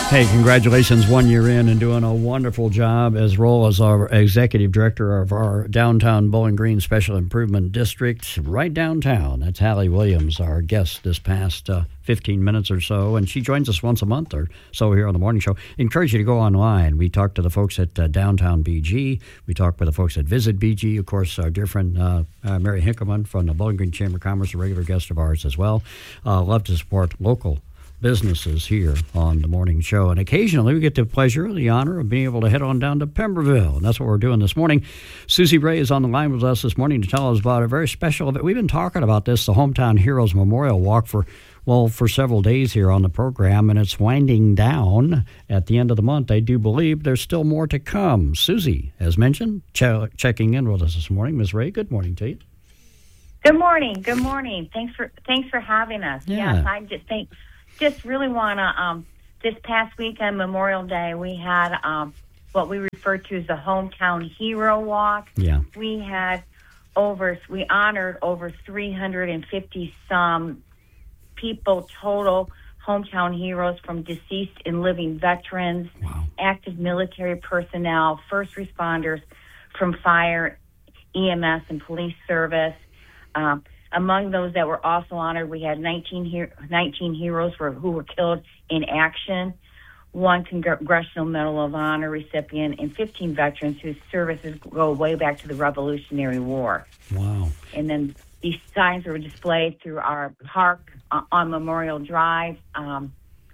Hey, congratulations, 1 year in and doing a wonderful job as role as our executive director of our downtown Bowling Green Special Improvement District, right downtown. That's Hallie Williams, our guest this past 15 minutes or so, and she joins us once a month or so here on the morning show. Encourage you to go online. We talk to the folks at Downtown BG. We talk with the folks at Visit BG. Of course, our dear friend Mary Hinckelman from the Bowling Green Chamber of Commerce, a regular guest of ours as well. Love to support local businesses here on the morning show. And occasionally we get the pleasure, the honor of being able to head on down to Pemberville. And that's what we're doing this morning. Susie Ray is on the line with us this morning to tell us about a very special event. We've been talking about this, the Hometown Heroes Memorial Walk, for several days here on the program, and it's winding down at the end of the month. I do believe there's still more to come. Susie, as mentioned, checking in with us this morning. Ms. Ray, good morning to you. Good morning. Good morning. Thanks for having us. Yeah. Yes, I just really want to, this past weekend, Memorial Day, we had what we refer to as the Hometown Hero Walk. Yeah. We honored over 350 some people total, hometown heroes, from deceased and living veterans, wow, active military personnel, first responders from fire, EMS, and police service. Among those that were also honored, we had 19 heroes who were killed in action, one Congressional Medal of Honor recipient, and 15 veterans whose services go way back to the Revolutionary War. Wow. And then these signs were displayed through our park on Memorial Drive, and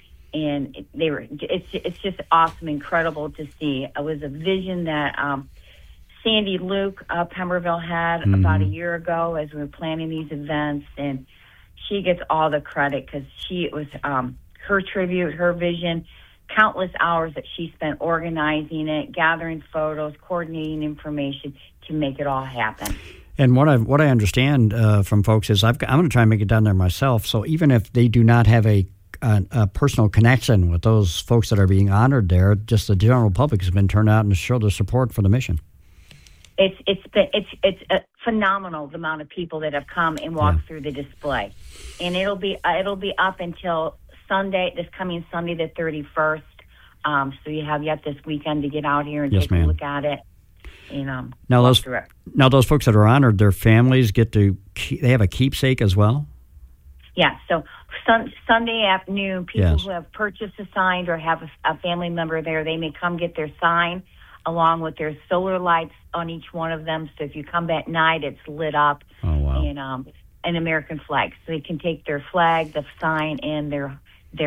it's just awesome, incredible to see. It was a vision that Sandy Luke Pemberville had about a year ago as we were planning these events, and she gets all the credit because it was her tribute, her vision, countless hours that she spent organizing it, gathering photos, coordinating information to make it all happen. And what I understand from folks is I'm going to try and make it down there myself. So even if they do not have a personal connection with those folks that are being honored there, just the general public has been turned out and show their support for the mission. It's phenomenal, the amount of people that have come and walked through the display, and it'll be up until Sunday, this coming Sunday the 31st. So you have yet this weekend to get out here and take a look at it. And now those folks that are honored, their families they have a keepsake as well. Yeah. So Sunday afternoon, people who have purchased a sign or have a family member there, they may come get their sign along with their solar lights on each one of them. So if you come at night, it's lit up. Oh, wow. And an American flag. So they can take their flag, the sign, and their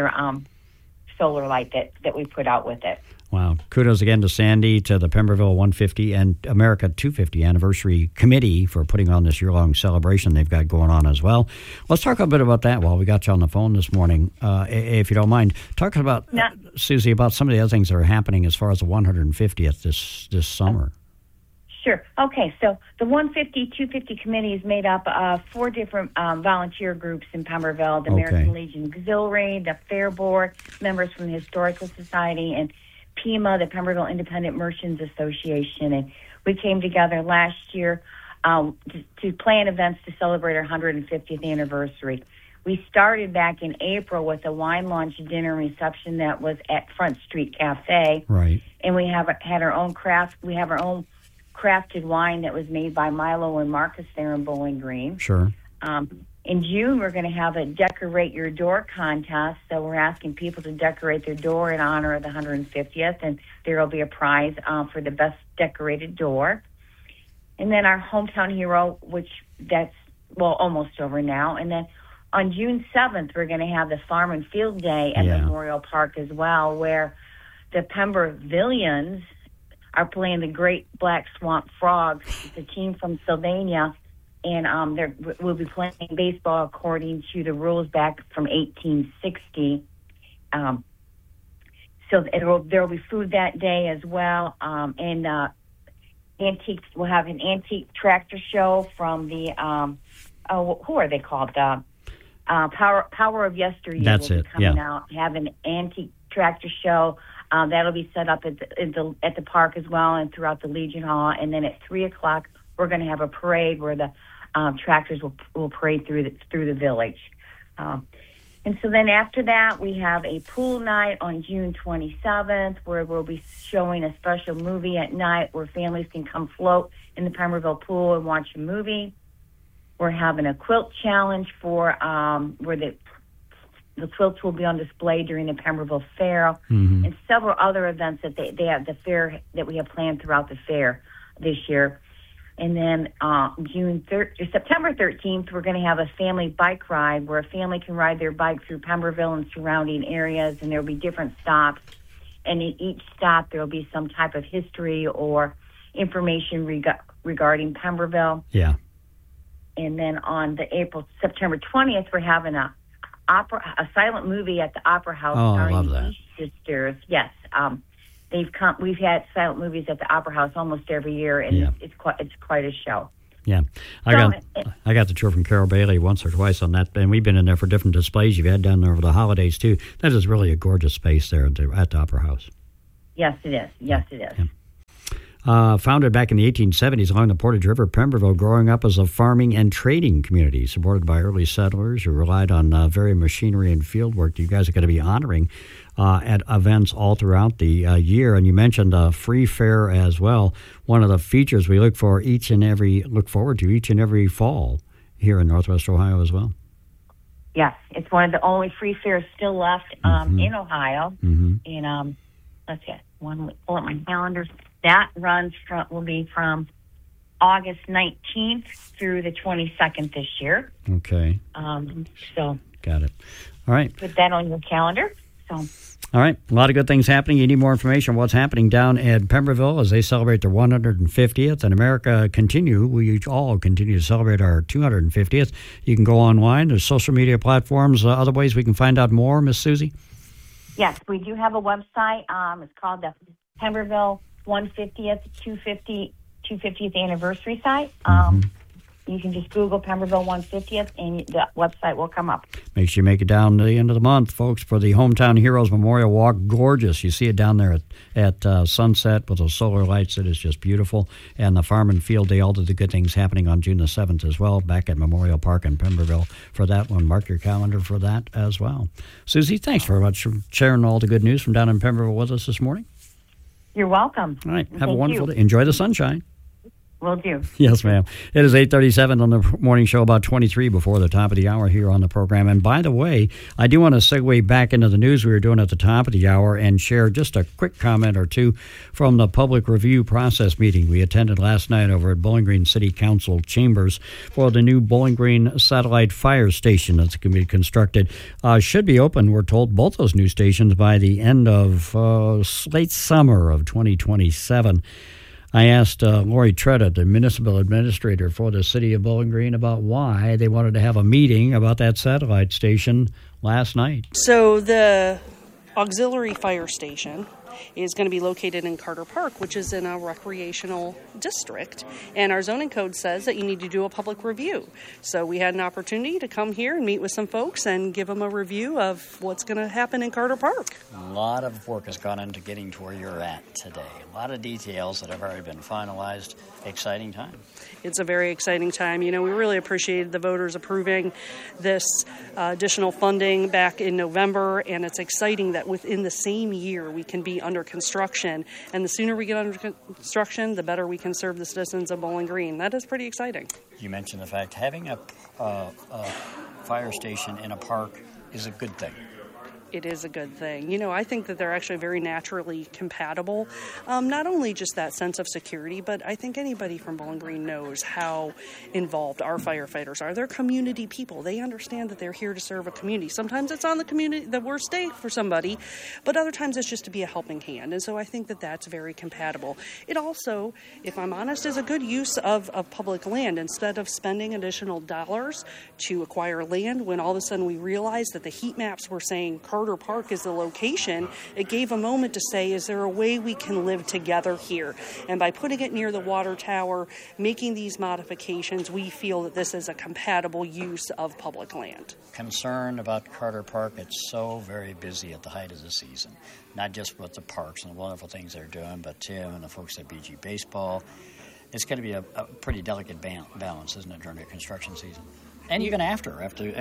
solar light that we put out with it. Wow. Kudos again to Sandy, to the Pemberville 150 and America 250 Anniversary Committee for putting on this year-long celebration they've got going on as well. Let's talk a bit about that while we got you on the phone this morning, if you don't mind. Talk about, Susie, about some of the other things that are happening as far as the 150th this summer. Sure. Okay, so the 150, 250 committee is made up of 4 different volunteer groups in Pemberville, the American Legion Auxiliary, the Fair Board, members from the Historical Society, and PEMA, the Pemberville Independent Merchants Association. And we came together last year to plan events to celebrate our 150th anniversary. We started back in April with a wine launch dinner reception that was at Front Street Cafe. Right. And we have our own crafted wine that was made by Milo and Marcus there in Bowling Green. Sure. In June, we're going to have a Decorate Your Door contest, so we're asking people to decorate their door in honor of the 150th, and there will be a prize for the best decorated door. And then our Hometown Hero, that's almost over now. And then on June 7th, we're going to have the Farm and Field Day at Memorial Park as well, where the Pembervillians are playing the Great Black Swamp Frogs. It's a team from Sylvania, and we'll be playing baseball according to the rules back from 1860. So there will be food that day as well, and antiques. We'll have an antique tractor show from the who are they called? Power of Yesteryear. That's will it. Be coming out. Have an antique tractor show. That'll be set up at the park as well and throughout the Legion Hall. And then at 3:00, we're going to have a parade where the tractors will parade through the village. And And so then after that, we have a pool night on June 27th where we'll be showing a special movie at night where families can come float in the Pemberville pool and watch a movie. We're having a quilt challenge for where the quilts will be on display during the Pemberville Fair, and several other events that they have the fair that we have planned throughout the fair this year. And then September 13th, we're going to have a family bike ride where a family can ride their bike through Pemberville and surrounding areas, and there will be different stops. And in each stop, there will be some type of history or information regarding Pemberville. Yeah. And then on September 20th, we're having a silent movie at the Opera House. Oh, I love that. Sisters. Yes. We've had silent movies at the Opera House almost every year, and it's quite a show. Yeah, I got the tour from Carol Bailey once or twice on that, and we've been in there for different displays you've had down there over the holidays too. That is really a gorgeous space there at the Opera House. Yes, it is. Yes, it is. Yeah. Founded back in the 1870s along the Portage River, Pemberville, growing up as a farming and trading community supported by early settlers who relied on varied machinery and field work. You guys are going to be honoring at events all throughout the year. And you mentioned free fair as well. One of the features we look forward to each and every fall here in Northwest Ohio as well. Yes, it's one of the only free fairs still left in Ohio. And let's see, pull up my calendar. That will be from August 19th through the 22nd this year. Okay. So got it. All right. Put that on your calendar. So. All right. A lot of good things happening. You need more information on what's happening down at Pemberville as they celebrate their 150th. And we all continue to celebrate our 250th. You can go online. There's social media platforms, other ways we can find out more, Miss Susie? Yes, we do have a website. It's called the Pemberville 250th anniversary site. You can just Google Pemberville 150th and the website will come up. Make sure you make it down to the end of the month, folks, for the Hometown Heroes Memorial Walk. Gorgeous. You see it down there at sunset with those solar lights. It is just beautiful. And the Farm and Field Day, all of the good things happening on June the 7th as well, back at Memorial Park in Pemberville for that one. Mark your calendar for that as well. Susie, thanks very much for sharing all the good news from down in Pemberville with us this morning. You're welcome. All right. Have a wonderful day. Enjoy the sunshine. Will do. Yes, ma'am. It is 8:37 on the morning show, about 23 before the top of the hour here on the program. And by the way, I do want to segue back into the news we were doing at the top of the hour and share just a quick comment or two from the public review process meeting we attended last night over at Bowling Green City Council chambers for the new Bowling Green satellite fire station that's going to be constructed. Should be open, we're told, both those new stations by the end of late summer of 2027. I asked Lori Tretta, the municipal administrator for the city of Bowling Green, about why they wanted to have a meeting about that satellite station last night. So the auxiliary fire station is going to be located in Carter Park, which is in a recreational district. And our zoning code says that you need to do a public review. So we had an opportunity to come here and meet with some folks and give them a review of what's going to happen in Carter Park. A lot of work has gone into getting to where you're at today. A lot of details that have already been finalized. Exciting time. It's a very exciting time. You know, we really appreciated the voters approving this additional funding back in November, and it's exciting that within the same year we can be under construction. And the sooner we get under construction, the better we can serve the citizens of Bowling Green. That is pretty exciting. You mentioned the fact having a fire station in a park is a good thing. It is a good thing. You know, I think that they're actually very naturally compatible. Not only just that sense of security, but I think anybody from Bowling Green knows how involved our firefighters are. They're community people. They understand that they're here to serve a community. Sometimes it's on the worst day for somebody, but other times it's just to be a helping hand. And so I think that that's very compatible. It also, if I'm honest, is a good use of public land. Instead of spending additional dollars to acquire land, when all of a sudden we realized that the heat maps were saying Carter Park is the location, it gave a moment to say, is there a way we can live together here? And by putting it near the water tower, making these modifications, we feel that this is a compatible use of public land. Concern about Carter Park, it's so very busy at the height of the season. Not just with the parks and the wonderful things they're doing, but Tim and the folks at BG Baseball. It's going to be a pretty delicate balance, isn't it, during the construction season? And even after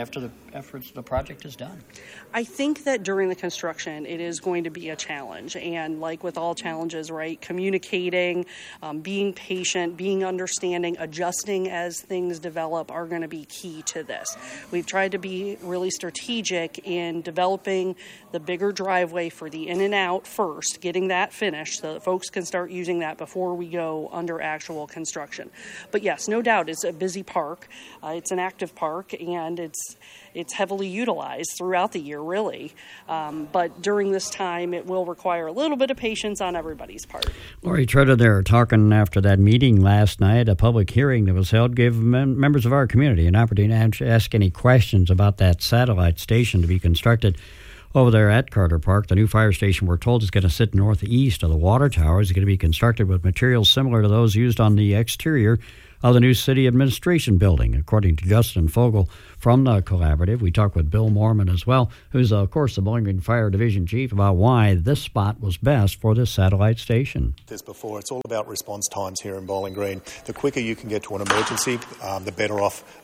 the project is done. I think that during the construction, it is going to be a challenge. And like with all challenges, right, communicating, being patient, being understanding, adjusting as things develop are going to be key to this. We've tried to be really strategic in developing the bigger driveway for the in and out first, getting that finished so that folks can start using that before we go under actual construction. But yes, no doubt, it's a busy park. It's an active park, and it's heavily utilized throughout the year, really. But during this time, it will require a little bit of patience on everybody's part. Lori Trotta there talking after that meeting last night, a public hearing that was held, gave members of our community an opportunity to ask any questions about that satellite station to be constructed over there at Carter Park. The new fire station, we're told, is going to sit northeast of the water tower. It's going to be constructed with materials similar to those used on the exterior of the new city administration building, according to Justin Fogel from the Collaborative. We talked with Bill Mormon as well, who's, of course, the Bowling Green Fire Division Chief, about why this spot was best for this satellite station. This before, it's all about response times here in Bowling Green. The quicker you can get to an emergency, the better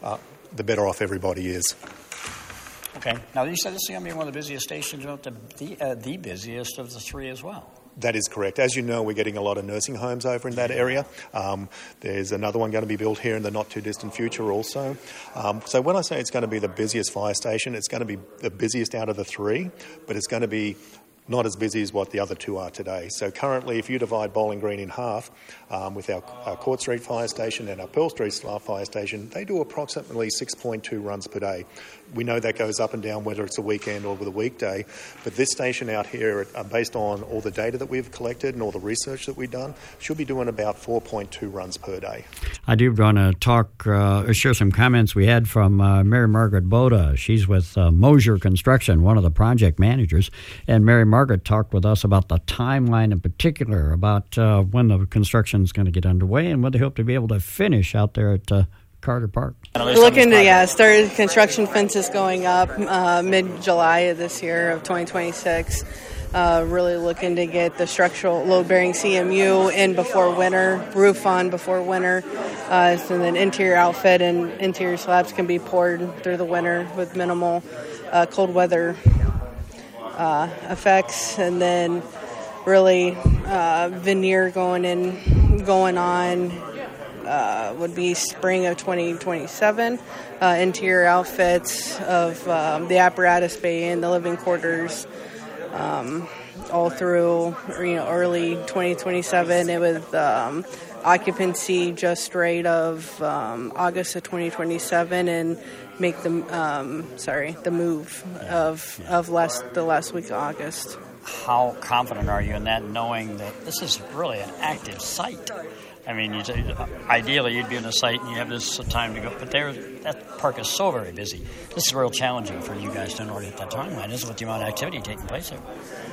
off everybody is. Okay. Now, you said this is going to be one of the busiest stations, the busiest of the three as well. That is correct. As you know, we're getting a lot of nursing homes over in that area. There's another one going to be built here in the not-too-distant future also. So when I say it's going to be the busiest fire station, it's going to be the busiest out of the three, but it's going to be not as busy as what the other two are today. So currently, if you divide Bowling Green in half, with our Court Street Fire Station and our Pearl Street Fire Station, they do approximately 6.2 runs per day. We know that goes up and down whether it's a weekend or with a weekday, but this station out here, based on all the data that we've collected and all the research that we've done, should be doing about 4.2 runs per day. I do want to share some comments we had from Mary Margaret Boda. She's with Mosier Construction, one of the project managers, and Mary Margaret talked with us about the timeline in particular, about when the construction is going to get underway and when they hope to be able to finish out there at Carter Park. We're looking to start construction fences going up mid-July of this year of 2026. Really looking to get the structural load-bearing CMU in before winter, roof on before winter, so then interior outfit and interior slabs can be poured through the winter with minimal cold weather effects, and then really veneer going on would be spring of 2027. Interior outfits of the apparatus bay and the living quarters all through early 2027. It was occupancy just right of August of 2027 and make the move of the last week of August. How confident are you in that, knowing that this is really an active site? I mean, ideally you'd be in the site and you have this time to go, but that park is so very busy. This is real challenging for you guys to in order to get that timeline. This is with the amount of activity taking place there.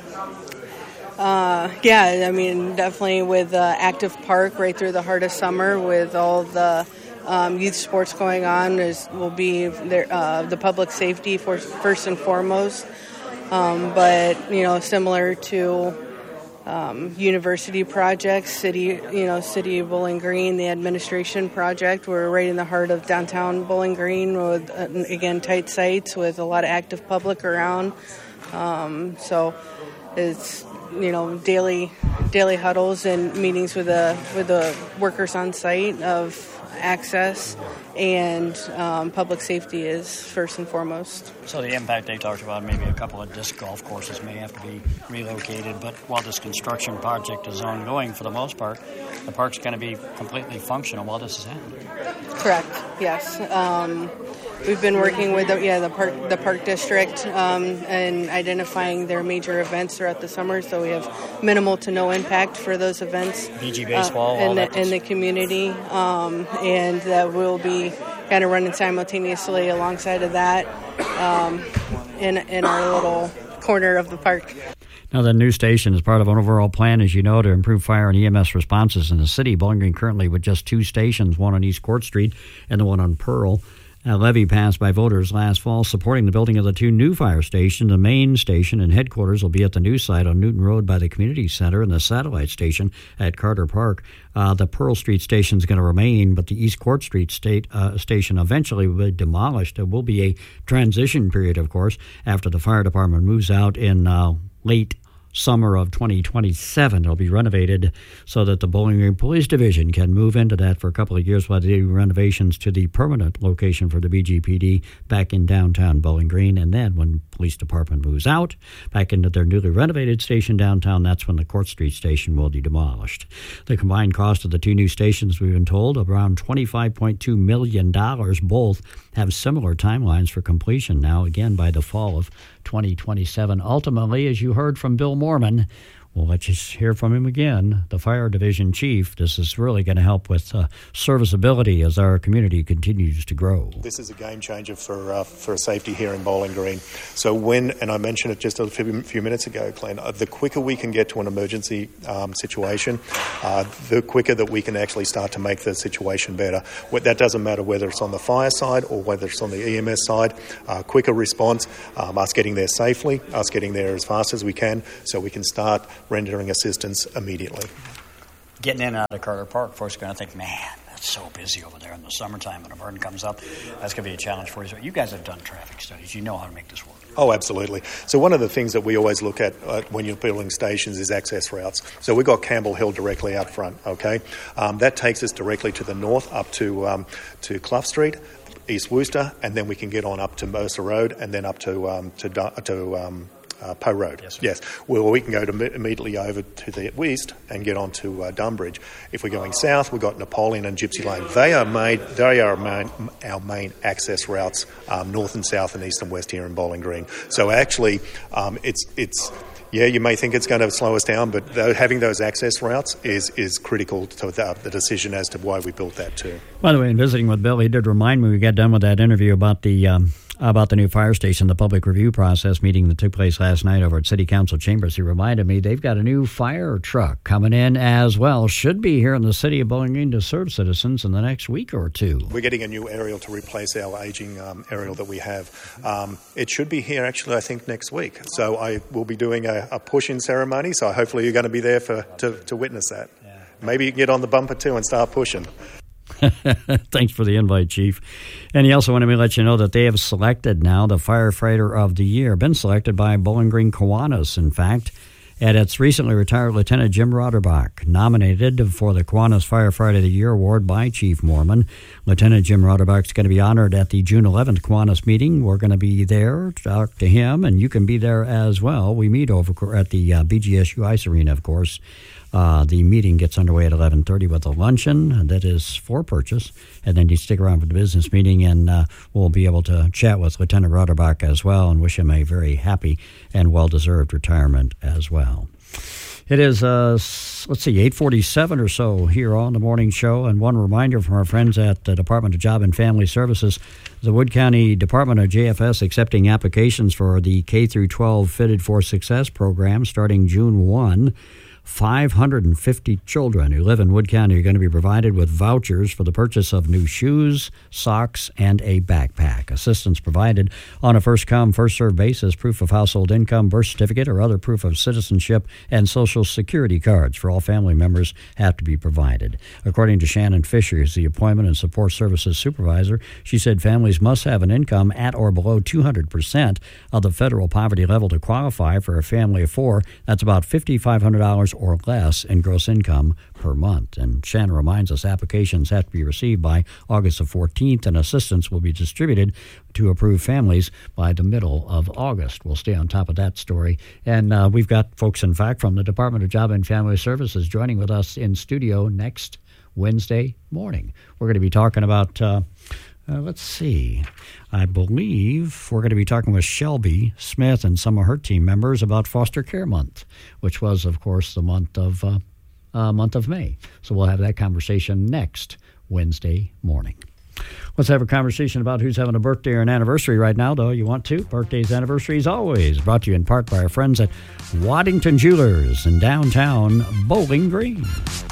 Yeah, I mean, definitely with active park right through the heart of summer with all the youth sports going on will be the public safety first and foremost. But similar to university projects, city of Bowling Green, the administration project, we're right in the heart of downtown Bowling Green with again tight sites with a lot of active public around. So it's daily huddles and meetings with the workers on site of access, and public safety is first and foremost. So the impact they talked about, maybe a couple of disc golf courses may have to be relocated, but while this construction project is ongoing for the most part, the park's going to be completely functional while this is happening. Correct, yes. We've been working with the park district and identifying their major events throughout the summer, so we have minimal to no impact for those events. BG baseball, in the community, and that will be kind of running simultaneously alongside of that in our little corner of the park. Now, the new station is part of an overall plan, as you know, to improve fire and EMS responses in the city. Bowling Green currently with just two stations, one on East Court Street and the one on Pearl. A levy passed by voters last fall supporting the building of the two new fire stations. The main station and headquarters will be at the new site on Newton Road by the community center, and the satellite station at Carter Park. The Pearl Street station is going to remain, but the East Court Street station eventually will be demolished. There will be a transition period, of course, after the fire department moves out in late summer of 2027. It'll be renovated so that the Bowling Green Police Division can move into that for a couple of years while they do renovations to the permanent location for the BGPD back in downtown Bowling Green. And then when police department moves out back into their newly renovated station downtown, that's when the Court Street station will be demolished. The combined cost of the two new stations, we've been told, around $25.2 million. Both have similar timelines for completion now, again, by the fall of 2027. Ultimately, as you heard from Bill Moorman, we'll let you hear from him again, the fire division chief. This is really going to help with serviceability as our community continues to grow. This is a game changer for safety here in Bowling Green. So and I mentioned it just a few minutes ago, Glenn, the quicker we can get to an emergency situation, the quicker that we can actually start to make the situation better. That doesn't matter whether it's on the fire side or whether it's on the EMS side. Quicker response, us getting there safely, us getting there as fast as we can, so we can start rendering assistance immediately. Getting in and out of Carter Park, folks are going to think, man, that's so busy over there in the summertime when a burn comes up. That's going to be a challenge for you. So you guys have done traffic studies. You know how to make this work. Oh, absolutely. So one of the things that we always look at when you're building stations is access routes. So we've got Campbell Hill directly out front, okay? That takes us directly to the north up to Clough Street, East Worcester, and then we can get on up to Mercer Road and then up to Poe Road. Yes. Well, we can go immediately over to the west and get on to Dunbridge. If we're going south, we've got Napoleon and Gypsy Lane. They are our main access routes, north and south and east and west here in Bowling Green. So actually, you may think it's going to slow us down, but having those access routes is critical to the decision as to why we built that too. By the way, in visiting with Bill, he did remind me we got done with that interview about the new fire station, the public review process meeting that took place last night over at City Council Chambers. He reminded me they've got a new fire truck coming in as well. Should be here in the city of Bowling Green to serve citizens in the next week or two. We're getting a new aerial to replace our aging aerial that we have. It should be here actually, I think, next week. So I will be doing a push-in ceremony, so hopefully you're going to be there to witness that. Yeah. Maybe you can get on the bumper too and start pushing. Thanks for the invite, Chief. And he also wanted me to let you know that they have selected now the Firefighter of the Year. Been selected by Bowling Green Kiwanis, in fact. And it's recently retired Lieutenant Jim Rotterbach, nominated for the Kiwanis Firefighter of the Year award by Chief Moorman. Lieutenant Jim Rotterbach is going to be honored at the June 11th Kiwanis meeting. We're going to be there to talk to him, and you can be there as well. We meet over at the BGSU Ice Arena, of course. The meeting gets underway at 11:30 with a luncheon that is for purchase, and then you stick around for the business meeting, and we'll be able to chat with Lieutenant Rotterbach as well and wish him a very happy and well-deserved retirement as well. It is, 8:47 or so here on the morning show, and one reminder from our friends at the Department of Job and Family Services, the Wood County Department of JFS accepting applications for the K-12 Fitted for Success program starting June 1. 550 children who live in Wood County are going to be provided with vouchers for the purchase of new shoes, socks, and a backpack. Assistance provided on a first-come, first-served basis, proof of household income, birth certificate, or other proof of citizenship, and Social Security cards for all family members have to be provided. According to Shannon Fisher, who's the Employment and Support Services Supervisor, she said families must have an income at or below 200% of the federal poverty level to qualify for a family of four. That's about $5,500 or less in gross income per month. And Shannon reminds us applications have to be received by August the 14th, and assistance will be distributed to approved families by the middle of August. We'll stay on top of that story. And we've got folks, in fact, from the Department of Job and Family Services joining with us in studio next Wednesday morning. We're going to be talking about I believe we're going to be talking with Shelby Smith and some of her team members about Foster Care Month, which was, of course, the month of May. So we'll have that conversation next Wednesday morning. Let's have a conversation about who's having a birthday or an anniversary right now, though. You want to? Birthdays, anniversaries, always. Brought to you in part by our friends at Waddington Jewelers in downtown Bowling Green.